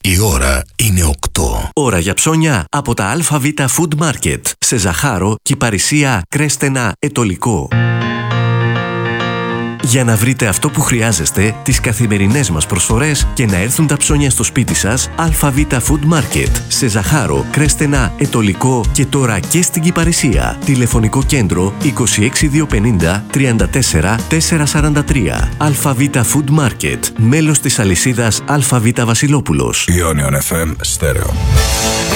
Η ώρα είναι 8. Ώρα για ψώνια από τα ΑΒ Food Market. Σε Ζαχάρο, Κυπαρισία, Κρέστενα, Ετωλικό. Για να βρείτε αυτό που χρειάζεστε, τις καθημερινές μας προσφορές και να έρθουν τα ψώνια στο σπίτι σας, ΑΒ Food Market. Σε Ζαχάρο, Κρέστενα, Ετωλικό και τώρα και στην Κυπαρισία. Τηλεφωνικό κέντρο 26250 34 443. ΑΒ Food Market. Μέλος της αλυσίδας ΑΒ Βασιλόπουλος. Ionion FM Stereo.